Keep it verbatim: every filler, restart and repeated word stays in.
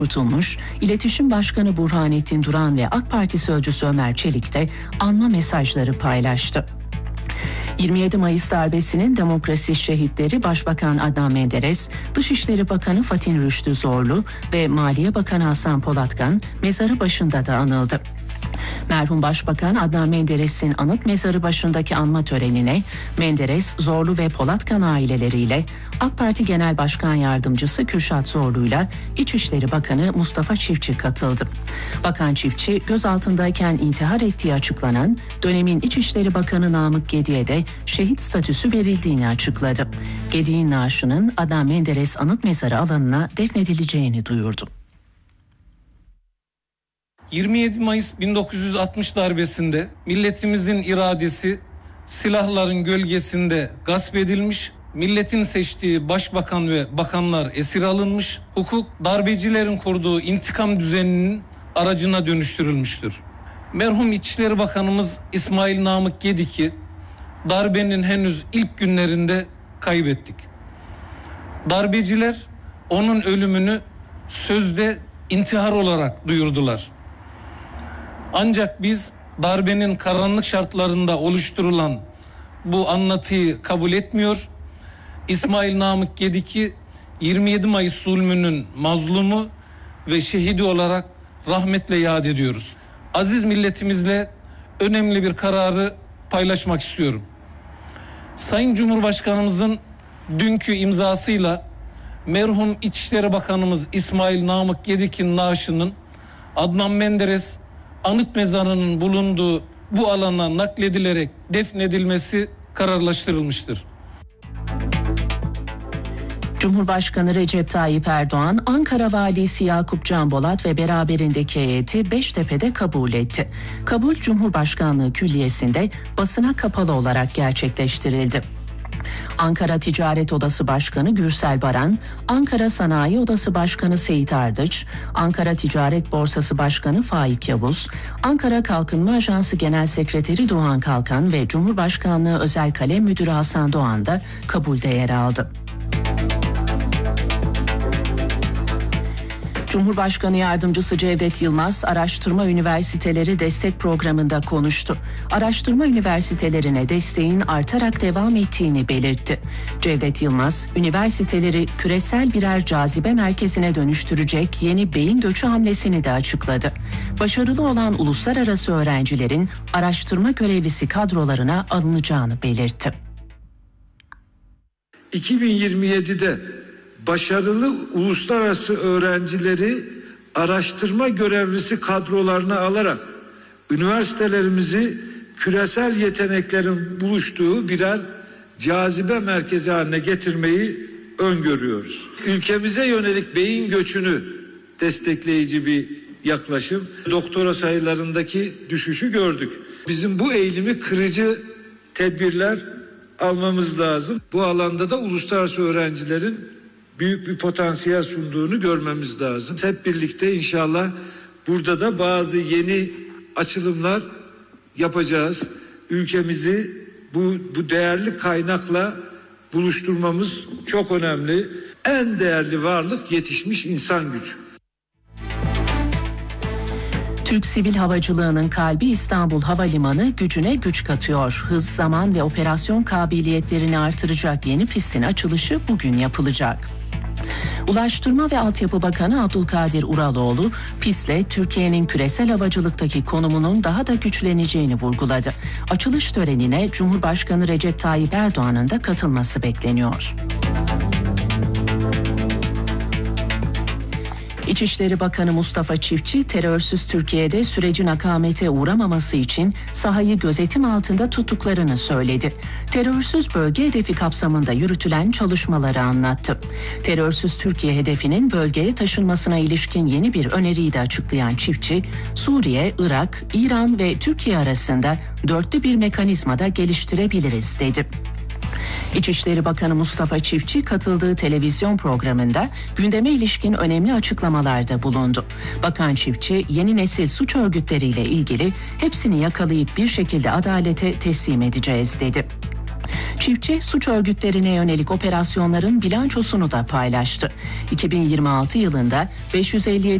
Kurtulmuş, İletişim Başkanı Burhanettin Duran ve AK Parti Sözcüsü Ömer Çelik de anma mesajları paylaştı. yirmi yedi Mayıs darbesinin demokrasi şehitleri Başbakan Adnan Menderes, Dışişleri Bakanı Fatih Rüştü Zorlu ve Maliye Bakanı Hasan Polatkan mezarı başında da anıldı. Merhum Başbakan Adnan Menderes'in anıt mezarı başındaki anma törenine Menderes, Zorlu ve Polatkan aileleriyle AK Parti Genel Başkan Yardımcısı Kürşat Zorlu'yla İçişleri Bakanı Mustafa Çiftçi katıldı. Bakan Çiftçi, gözaltındayken intihar ettiği açıklanan dönemin İçişleri Bakanı Namık Gedi'ye de şehit statüsü verildiğini açıkladı. Gedi'nin naaşının Adnan Menderes anıt mezarı alanına defnedileceğini duyurdu. yirmi yedi Mayıs bin dokuz yüz altmış darbesinde milletimizin iradesi silahların gölgesinde gasp edilmiş, milletin seçtiği başbakan ve bakanlar esir alınmış, hukuk darbecilerin kurduğu intikam düzeninin aracına dönüştürülmüştür. Merhum İçişleri Bakanımız İsmail Namık Gedik'i darbenin henüz ilk günlerinde kaybettik. Darbeciler onun ölümünü sözde intihar olarak duyurdular. Ancak biz darbenin karanlık şartlarında oluşturulan bu anlatıyı kabul etmiyor. İsmail Namık Gedik'i yirmi yedi Mayıs zulmünün mazlumu ve şehidi olarak rahmetle yad ediyoruz. Aziz milletimizle önemli bir kararı paylaşmak istiyorum. Sayın Cumhurbaşkanımızın dünkü imzasıyla merhum İçişleri Bakanımız İsmail Namık Gedik'in naaşının Adnan Menderes anıt mezarının bulunduğu bu alana nakledilerek defnedilmesi kararlaştırılmıştır. Cumhurbaşkanı Recep Tayyip Erdoğan, Ankara Valisi Yakup Can Bolat ve beraberindeki heyeti Beştepe'de kabul etti. Kabul Cumhurbaşkanlığı Külliyesi'nde basına kapalı olarak gerçekleştirildi. Ankara Ticaret Odası Başkanı Gürsel Baran, Ankara Sanayi Odası Başkanı Seyit Ardıç, Ankara Ticaret Borsası Başkanı Faik Yavuz, Ankara Kalkınma Ajansı Genel Sekreteri Doğan Kalkan ve Cumhurbaşkanlığı Özel Kalem Müdürü Hasan Doğan da kabulde yer aldı. Cumhurbaşkanı Yardımcısı Cevdet Yılmaz, Araştırma Üniversiteleri Destek Programı'nda konuştu. Araştırma üniversitelerine desteğin artarak devam ettiğini belirtti. Cevdet Yılmaz, üniversiteleri küresel birer cazibe merkezine dönüştürecek yeni beyin göçü hamlesini de açıkladı. Başarılı olan uluslararası öğrencilerin araştırma görevlisi kadrolarına alınacağını belirtti. iki bin yirmi yedide başarılı uluslararası öğrencileri araştırma görevlisi kadrolarına alarak üniversitelerimizi küresel yeteneklerin buluştuğu birer cazibe merkezi haline getirmeyi öngörüyoruz. Ülkemize yönelik beyin göçünü destekleyici bir yaklaşım. Doktora sayılarındaki düşüşü gördük. Bizim bu eğilimi kırıcı tedbirler almamız lazım. Bu alanda da uluslararası öğrencilerin büyük bir potansiyel sunduğunu görmemiz lazım. Hep birlikte inşallah burada da bazı yeni açılımlar yapacağız. Ülkemizi bu, bu değerli kaynakla buluşturmamız çok önemli. En değerli varlık yetişmiş insan gücü. Türk sivil havacılığının kalbi İstanbul Havalimanı gücüne güç katıyor. Hız, zaman ve operasyon kabiliyetlerini artıracak yeni pistin açılışı bugün yapılacak. Ulaştırma ve Altyapı Bakanı Abdülkadir Uraloğlu, pistle Türkiye'nin küresel havacılıktaki konumunun daha da güçleneceğini vurguladı. Açılış törenine Cumhurbaşkanı Recep Tayyip Erdoğan'ın da katılması bekleniyor. İçişleri Bakanı Mustafa Çiftçi, terörsüz Türkiye'de sürecin akamete uğramaması için sahayı gözetim altında tuttuklarını söyledi. Terörsüz bölge hedefi kapsamında yürütülen çalışmaları anlattı. Terörsüz Türkiye hedefinin bölgeye taşınmasına ilişkin yeni bir öneriyi de açıklayan Çiftçi, Suriye, Irak, İran ve Türkiye arasında dörtlü bir mekanizma da geliştirebiliriz dedi. İçişleri Bakanı Mustafa Çiftçi katıldığı televizyon programında gündeme ilişkin önemli açıklamalarda bulundu. Bakan Çiftçi, yeni nesil suç örgütleriyle ilgili hepsini yakalayıp bir şekilde adalete teslim edeceğiz dedi. Çiftçi suç örgütlerine yönelik operasyonların bilançosunu da paylaştı. iki bin yirmi altı yılında beş yüz elli yedi